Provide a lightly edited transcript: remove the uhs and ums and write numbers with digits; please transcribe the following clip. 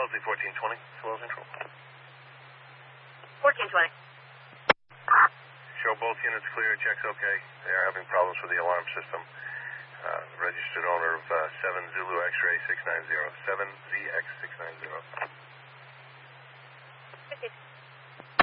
LZ 1420, Swells Intro. 1420. Show both units clear, checks okay. They are having problems with the alarm system. Registered owner of 7 Zulu X-Ray 690, 7ZX 690.